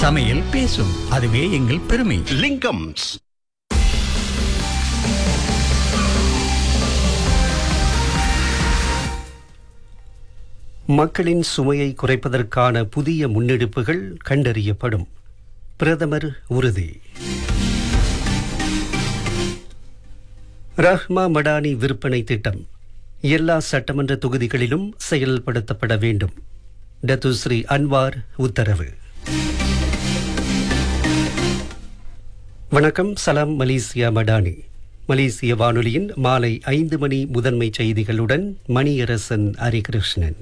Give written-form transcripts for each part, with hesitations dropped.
சமையல் பேசும். அதுவே எங்கள் பெருமை. லிங்கம்ஸ். மக்களின் சுமையை குறைப்பதற்கான புதிய முன்னெடுப்புகள் கண்டறியப்படும். பிரதமர் உறுதி. ரஹ்மா மடானி விற்பனை திட்டம் எல்லா சட்டமன்ற தொகுதிகளிலும் செயல்படுத்தப்பட வேண்டும். டத்துஸ்ரீ அன்வார் உத்தரவு. வணக்கம். சலாம் மலேசியா மடானி. மலேசிய வானொலியின் மாலை 5 மணி முதன்மை செய்திகளுடன் மணியரசன் ஹரிகிருஷ்ணன்.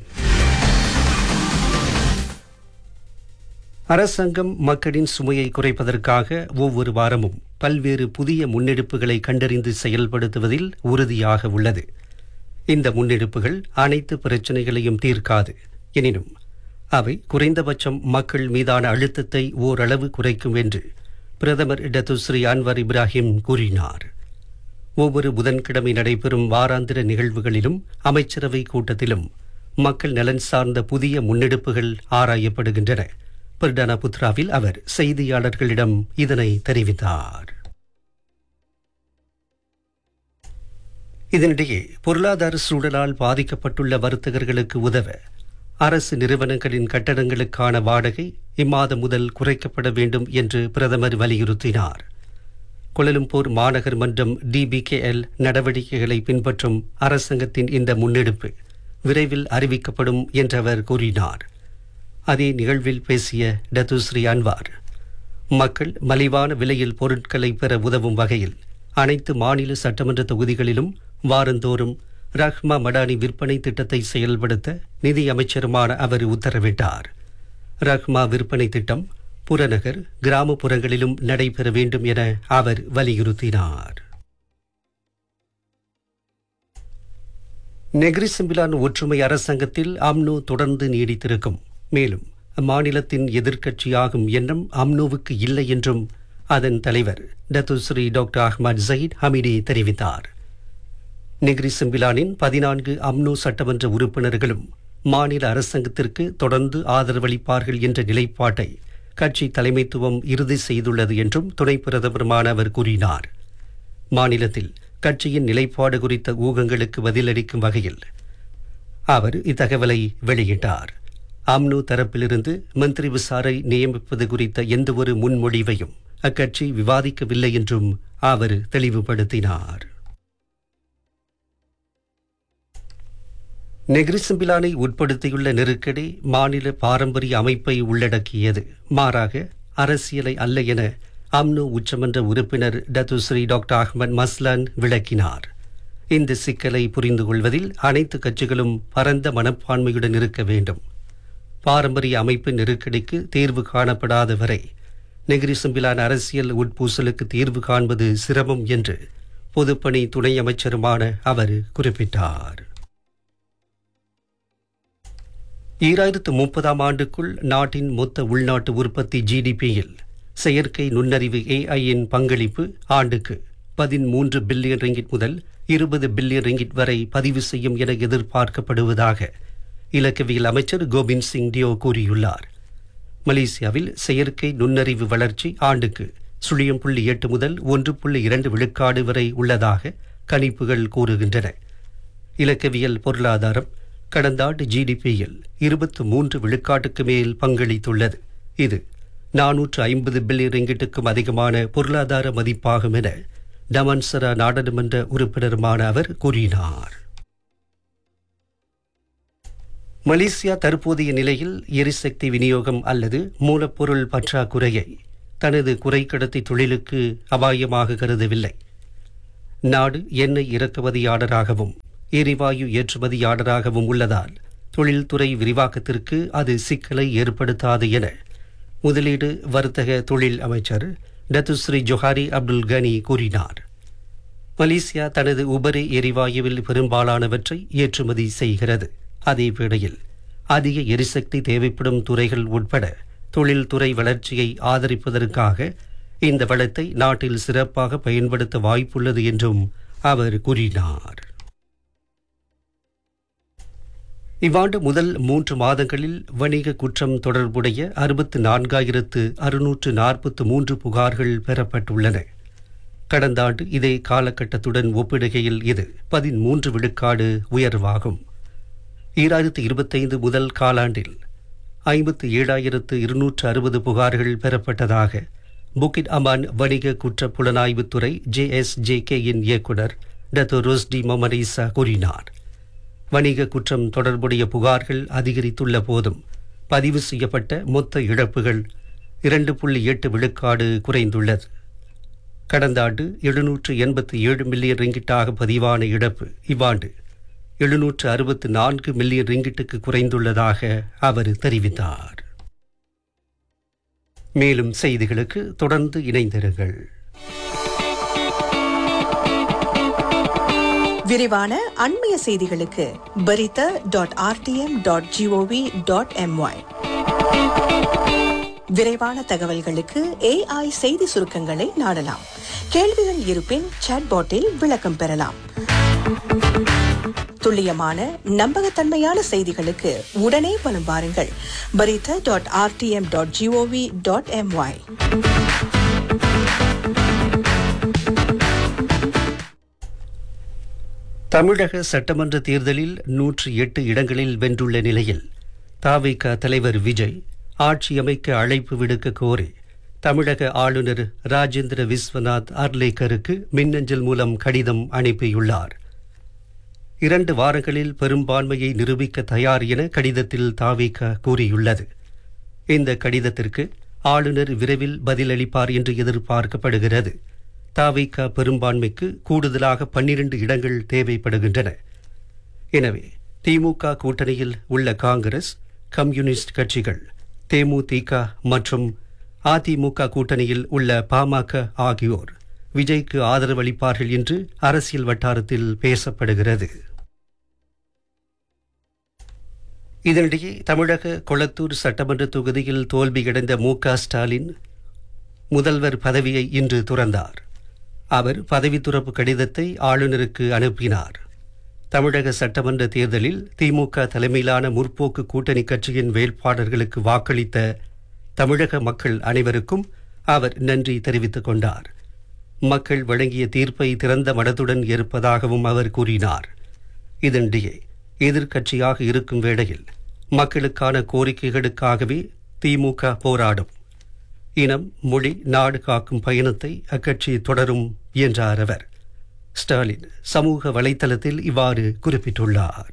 அரசாங்கம் மக்களின் சுமையை குறைப்பதற்காக ஒவ்வொரு வாரமும் பல்வேறு புதிய முன்னெடுப்புகளை கண்டறிந்து செயல்படுத்துவதில் உறுதியாக உள்ளது. இந்த முன்னெடுப்புகள் அனைத்து பிரச்சினைகளையும் தீர்க்காது. எனினும் அவை குறைந்தபட்சம் மக்கள் மீதான அழுத்தத்தை ஓரளவு குறைக்கும் என்று பிரதமர் டத்துஸ்ரீ அன்வர் இப்ராஹிம் கூறினார். ஒவ்வொரு புதன்கிழமை நடைபெறும் வாராந்திர நிகழ்வுகளிலும் அமைச்சரவை கூட்டத்திலும் மக்கள் நலன் சார்ந்த புதிய முன்னெடுப்புகள் ஆராயப்படுகின்றன. பர்டானா புத்ராவில் அவர் செய்தியாளர்களிடம் இதனை தெரிவித்தார். இதனிடையே பொருளாதார சூழலால் பாதிக்கப்பட்டுள்ள வர்த்தகர்களுக்கு உதவ அரசு நிறுவனங்களின் கட்டடங்களுக்கான வாடகை இம்மாதம் முதல் குறைக்கப்பட வேண்டும் என்று பிரதமர் வலியுறுத்தினார். கோலாலம்பூர் மாநகர் மன்றம் DBKL நடவடிக்கைகளை பின்பற்றும் அரசாங்கத்தின் இந்த முன்னெடுப்பு விரைவில் அறிவிக்கப்படும் என்று அவர் கூறினார். அதே நிகழ்வில் பேசிய டத்துஸ்ரீ அன்வார், மக்கள் மலிவான விலையில் பொருட்களை பெற உதவும் வகையில் அனைத்து மாநில சட்டமன்ற தொகுதிகளிலும் வாரந்தோறும் ரஹ்மா மடானி விற்பனை திட்டத்தை செயல்படுத்த நிதி அமைச்சருமான அவர் உத்தரவிட்டார். ரஹ்மா விற்பனை திட்டம் புறநகர் கிராமப்புறங்களிலும் நடைபெற வேண்டும் என அவர் வலியுறுத்தினார். நெகிரி செம்பிலான் ஒற்றுமை அரசாங்கத்தில் அம்னோ தொடர்ந்து நீடித்திருக்கும். மேலும் அம்மாநிலத்தின் எதிர்க்கட்சியாகும் எண்ணம் அம்னோவுக்கு இல்லை என்றும் அதன் தலைவர் டத்துஸ்ரீ டாக்டர் அஹ்மத் ஜயீத் ஹமீடி தெரிவித்தார். நெகிரி செம்பிலானின் 14 அம்னோ சட்டமன்ற உறுப்பினர்களும் மாநில அரசாங்கத்திற்கு தொடர்ந்து ஆதரவளிப்பார்கள் என்ற நிலைப்பாட்டை கட்சி தலைமைத்துவம் இறுதி செய்துள்ளது என்றும் துணை பிரதமருமான அவர் கூறினார். மாநிலத்தில் கட்சியின் நிலைப்பாடு குறித்த ஊகங்களுக்கு பதிலளிக்கும் வகையில் அவர் இத்தகவலை வெளியிட்டார். அம்னோ தரப்பிலிருந்து மந்திரி விசாரை நியமிப்பது குறித்த எந்தவொரு முன்மொழிவையும் அக்கட்சி விவாதிக்கவில்லை என்றும் அவர் தெளிவுபடுத்தினார். நெகிரி செம்பிலானை உட்படுத்தியுள்ள நெருக்கடி மாநில பாரம்பரிய அமைப்பை உள்ளடக்கியது, மாறாக அரசியலை அல்ல என அம்னோ உச்சமன்ற உறுப்பினர் டத்துஸ்ரீ டாக்டர் அஹ்மத் மஸ்லான் விளக்கினார். இந்த சிக்கலை புரிந்து கொள்வதில் அனைத்து கட்சிகளும் பரந்த மனப்பான்மையுடன் இருக்க வேண்டும். பாரம்பரிய அமைப்பு நெருக்கடிக்கு தீர்வு காணப்படாத வரை நெகிரி செம்பிலான் அரசியல் உட்பூசலுக்கு தீர்வு காண்பது சிரமம் என்று பொதுப்பணி துணை அமைச்சருமான அவர் குறிப்பிட்டார். 2030ஆம் ஆண்டுக்குள் நாட்டின் மொத்த உள்நாட்டு உற்பத்தி GDPயில் செயற்கை நுண்ணறிவு AI-யின் பங்களிப்பு ஆண்டுக்கு 13 பில்லியன் ரிங்கிட் முதல் 20 பில்லியன் ரிங்கிட் வரை பதிவு செய்யும் என எதிர்பார்க்கப்படுவதாக இலக்கவியல் அமைச்சர் கோபிந்த் சிங் டியோ கூறியுள்ளார். மலேசியாவில் செயற்கை நுண்ணறிவு வளர்ச்சி ஆண்டுக்கு 0.8 முதல் 1.2 விழுக்காடு வரை உள்ளதாக கணிப்புகள் கூறுகின்றன. இலக்கவியல் பொருளாதாரம் கடந்த ஆண்டு GDPயில் 23 விழுக்காட்டுக்கு மேல் பங்களித்துள்ளது. இது 450 பில்லியன் ரிங்கிட்டுக்கும் அதிகமான பொருளாதார மதிப்பாகும் என டமான்சரா நாடாளுமன்ற உறுப்பினருமான அவர் கூறினார். மலேசியா தற்போதைய நிலையில் எரிசக்தி விநியோகம் அல்லது மூலப்பொருள் பற்றாக்குறையை தனது குறைக்கடத்தி தொழிலுக்கு அபாயமாக கருதவில்லை. நாடு எண்ணெய் இறக்குமதியாளராகவும் எரிவாயு ஏற்றுமதியாளராகவும் உள்ளதால் தொழில்துறை விரிவாக்கத்திற்கு அது சிக்கலை ஏற்படுத்தாது என முதலீடு வர்த்தக தொழில் அமைச்சர் டத்துஸ்ரீ ஜொஹாரி அப்துல் கனி கூறினார். மலேசியா தனது உபரி எரிவாயுவில் பெரும்பாலானவற்றை ஏற்றுமதி செய்கிறது. அதே வேளையில் அதிக எரிசக்தி தேவைப்படும் துறைகள் உட்பட தொழில்துறை வளர்ச்சியை ஆதரிப்பதற்காக இந்த வளத்தை நாட்டில் சிறப்பாக பயன்படுத்த வாய்ப்புள்ளது என்றும் அவர் கூறினார். இவ்வாண்டு முதல் 3 மாதங்களில் வணிக குற்றம் தொடர்புடைய 64,643 புகார்கள் பெறப்பட்டுள்ளன. கடந்த ஆண்டு இதே காலகட்டத்துடன் ஒப்பிடுகையில் இது 13 விழுக்காடு உயர்வாகும். 2025 முதல் காலாண்டில் 57,260 புகார்கள் பெறப்பட்டதாக புக்கிட் அமான் வணிக குற்ற புலனாய்வுத்துறை JSJK-யின் இயக்குனர் டத்தோ ரோஸ்டி மொமரீசா கூறினார். வணிக குற்றம் தொடர்புடைய புகார்கள் அதிகரித்துள்ள போதும் பதிவு செய்யப்பட்ட மொத்த இழப்புகள் 2.8 விழுக்காடு குறைந்துள்ளது. கடந்த ஆண்டு 787 மில்லியன் ரிங்கிட்டாக பதிவான இழப்பு இவ்வாண்டு 764 மில்லியன் ரிங்கிட்டுக்கு குறைந்துள்ளதாக அவர் தெரிவித்தார். மேலும் செய்திகளுக்கு தொடர்ந்து இணைந்திருங்கள். விரிவான அண்மைய செய்திகளுக்கு barita.rtm.gov.my. விரைவான தகவல்களுக்கு AI செய்தி சுருக்கங்களை நாடலாம். கேள்விகள் இருப்பின் சாட்பாட்டில் விளக்கம் பெறலாம். துல்லியமான நம்பகத்தன்மையான செய்திகளுக்கு உடனே வலம் வாருங்கள். barita.rtm.gov.my. தமிழக சட்டமன்ற தேர்தலில் 108 இடங்களில் வென்றுள்ள நிலையில் தவிக தலைவர் விஜய் ஆட்சி அமைக்க அழைப்பு விடுக்க கோரி தமிழக ஆளுநர் ராஜேந்திர விஸ்வநாத் அர்லேக்கருக்கு மின்னஞ்சல் மூலம் கடிதம் அனுப்பியுள்ளார். 2 வாரங்களில் பெரும்பான்மையை நிரூபிக்க தயார் என கடிதத்தில் தவிக கூறியுள்ளது. இந்த கடிதத்திற்கு ஆளுநர் விரைவில் பதிலளிப்பார் என்று எதிர்பார்க்கப்படுகிறது. தவிக பெரும்பான்மைக்கு கூடுதலாக 12 இடங்கள் தேவைப்படுகின்றன. எனவே திமுக கூட்டணியில் உள்ள காங்கிரஸ், கம்யூனிஸ்ட் கட்சிகள், தேமுதிக மற்றும் அதிமுக கூட்டணியில் உள்ள பாமக ஆகியோர் விஜய்க்கு ஆதரவளிப்பார்கள் என்று அரசியல் வட்டாரத்தில் பேசப்படுகிறது. இதனிடையே தமிழக கொளத்தூர் சட்டமன்ற தொகுதியில் தோல்வியடைந்த மு.க. ஸ்டாலின் முதல்வர் பதவியை இன்று துறந்தார். அவர் பதவி துறப்பு கடிதத்தை ஆளுநருக்கு அனுப்பினார். தமிழக சட்டமன்ற தேர்தலில் திமுக தலைமையிலான முற்போக்கு கூட்டணி கட்சியின் வேட்பாளர்களுக்கு வாக்களித்த தமிழக மக்கள் அனைவருக்கும் அவர் நன்றி தெரிவித்துக் கொண்டார். மக்கள் வழங்கிய தீர்ப்பை திறந்த மனதுடன் ஏற்பதாகவும் அவர் கூறினார். இதனிடையே எதிர்க்கட்சியாக இருக்கும் வேளையில் மக்களுக்கான கோரிக்கைகளுக்காகவே திமுக போராடும். இனம், மொழி, நாடு காக்கும் பயணத்தை அக்கட்சி தொடரும் என்றார் அவர். ஸ்டாலின் சமூக வலைதளத்தில் இவ்வாறு குறிப்பிட்டுள்ளார்.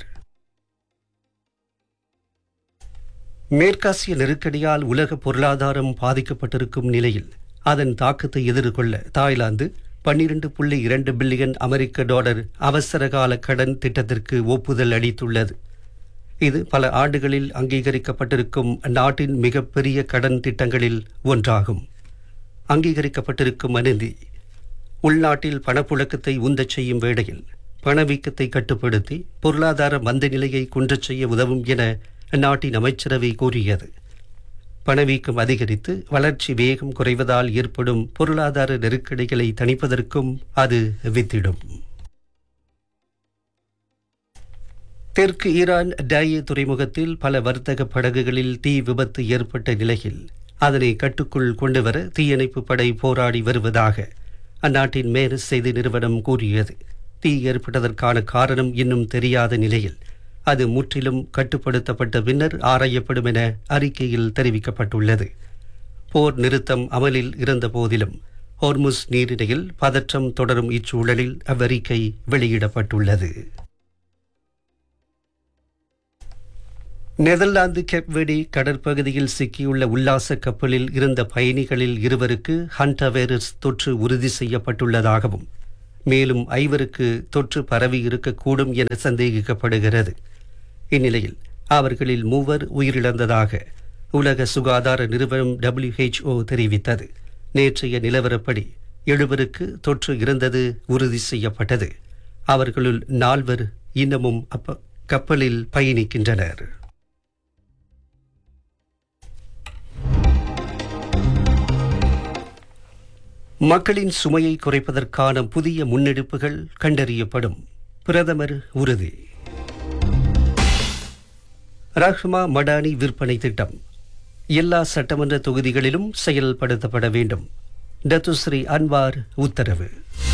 மேற்காசிய நெருக்கடியால் உலக பொருளாதாரம் பாதிக்கப்பட்டிருக்கும் நிலையில் அதன் தாக்கத்தை எதிர்கொள்ள தாய்லாந்து 12.2 பில்லியன் அமெரிக்க டாலர் அவசரகால கடன் திட்டத்திற்கு ஒப்புதல் அளித்துள்ளது. இது பல ஆண்டுகளில் அங்கீகரிக்கப்பட்டிருக்கும் நாட்டின் மிகப்பெரிய கடன் திட்டங்களில் ஒன்றாகும். அங்கீகரிக்கப்பட்டிருக்கும் அனுமதி உள்நாட்டில் பணப்புழக்கத்தை உந்தச் செய்யும் வேளையில் பணவீக்கத்தை கட்டுப்படுத்தி பொருளாதார மந்த நிலையை குன்றச் செய்ய உதவும் என அந்நாட்டின் அமைச்சரவை கூறியது. பணவீக்கம் அதிகரித்து வளர்ச்சி வேகம் குறைவதால் ஏற்படும் பொருளாதார நெருக்கடிகளை தணிப்பதற்கும் அது வித்திடும். தெற்கு ஈரான் டாயே துறைமுகத்தில் பல வர்த்தக படகுகளில் தீ விபத்து ஏற்பட்ட நிலையில் அதனை கட்டுக்குள் கொண்டுவர தீயணைப்பு படை போராடி வருவதாக அந்நாட்டின் மேரஸ் செய்தி நிறுவனம் கூறியது. தீ ஏற்பட்டதற்கான காரணம் இன்னும் தெரியாத நிலையில் அது முற்றிலும் கட்டுப்படுத்தப்பட்ட பின்னர் ஆராயப்படும் என அறிக்கையில் தெரிவிக்கப்பட்டுள்ளது. போர் நிறுத்தம் அமலில் இருந்த போதிலும் ஹோர்முஸ் நீரிணையில் பதற்றம் தொடரும் இச்சூழலில் அவ்வறிக்கை வெளியிடப்பட்டுள்ளது. நெதர்லாந்து கெப்வெடி கடற்பகுதியில் சிக்கியுள்ள உல்லாச கப்பலில் இருந்த பயணிகளில் 2 ஹண்டா வைரஸ் தொற்று உறுதி செய்யப்பட்டுள்ளதாகவும் மேலும் 5 தொற்று பரவி இருக்கக்கூடும் என சந்தேகிக்கப்படுகிறது. இந்நிலையில் அவர்களில் 3 உயிரிழந்ததாக உலக சுகாதார நிறுவனம் WHO தெரிவித்தது. நேற்றைய நிலவரப்படி 7 தொற்று இருந்தது உறுதி செய்யப்பட்டது. அவர்களுள் 4 இன்னமும் கப்பலில் பயணிக்கின்றனர். மக்களின் சுமையை குறைப்பதற்கான புதிய முன்னெடுப்புகள் கண்டறியப்படும். பிரதமர் உறுதி. ரஹ்மா மடானி விற்பனை திட்டம் எல்லா சட்டமன்ற தொகுதிகளிலும் செயல்படுத்தப்பட வேண்டும். டத்துஸ்ரீ அன்வார் உத்தரவு.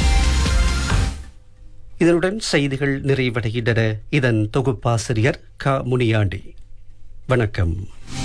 இதனுடன் செய்திகள் நிறைவடைகின்றன. இதன் தொகுப்பாசிரியர் க முனியாண்டி. வணக்கம்.